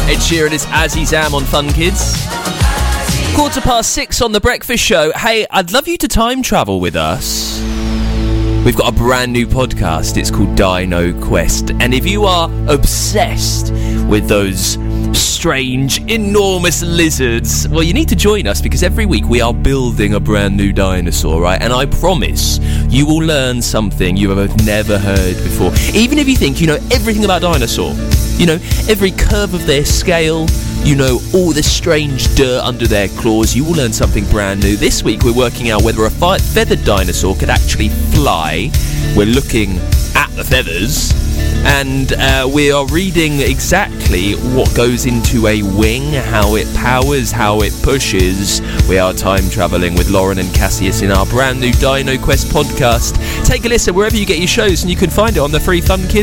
Ed Sheeran is As He's Am on Fun Kids. 6:15 on The Breakfast Show. Hey, I'd love you to time travel with us. We've got a brand new podcast. It's called Dino Quest. And if you are obsessed with those strange, enormous lizards, well, you need to join us, because every week we are building a brand new dinosaur, right? And I promise you will learn something you have never heard before. Even if you think you know everything about dinosaur, you know every curve of their scale, you know all the strange dirt under their claws, you will learn something brand new. This week we're working out whether a feathered dinosaur could actually fly. We're looking at the feathers, and we are reading exactly what goes into a wing, how it powers, how it pushes. We are time travelling with Lauren and Cassius in our brand new Dino Quest podcast. Take a listen wherever you get your shows, and you can find it on the free Fun Kids